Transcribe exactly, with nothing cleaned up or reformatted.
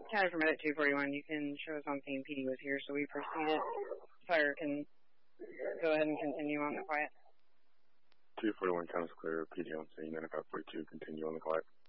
County for Medic two forty-one, you can show us on scene. P D was here, so we proceeded. Fire can go ahead and continue on the quiet. two forty-one, County's clear. P D on scene. ninety-five forty-two, continue on the quiet.